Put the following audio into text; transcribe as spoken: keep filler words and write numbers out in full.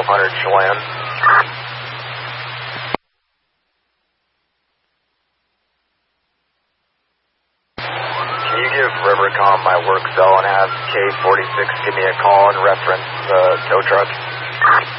twelve hundred Chelan. Can you give Rivercom my work cell and have K forty-six give me a call and reference the tow truck?